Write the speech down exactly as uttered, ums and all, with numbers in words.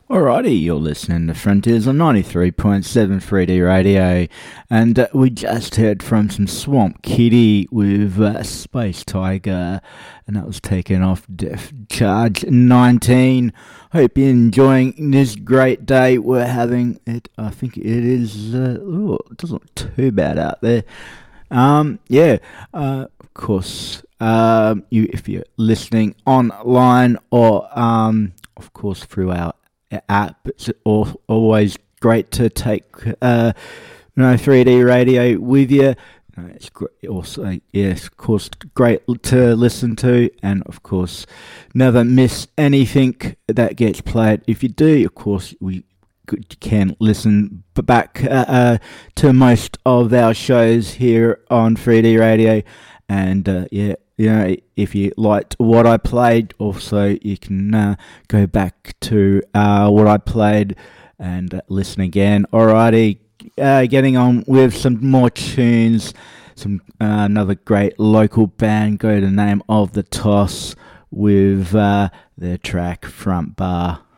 Alrighty, you're listening to Frontiers on ninety-three point seven three D Radio, and uh, we just heard from some Swamp Kitty with uh, Space Tiger, and that was taken off Def Charge nineteen. Hope you're enjoying this great day we're having. It, I think it is, uh, ooh, it doesn't look too bad out there. Um, yeah, uh, of course, um, you if you're listening online or, um, of course, through our app, it's always great to take uh, you know, three D radio with you. It's great, also, yes, of course, great to listen to, and of course, never miss anything that gets played. If you do, of course, we can listen back uh, uh, to most of our shows here on three D Radio, and uh, yeah. You know, if you liked what I played, also you can uh, go back to uh, what I played and uh, listen again. Alrighty, uh, getting on with some more tunes. Some uh, another great local band. Go to the name of The Toss with uh, their track Front Bar.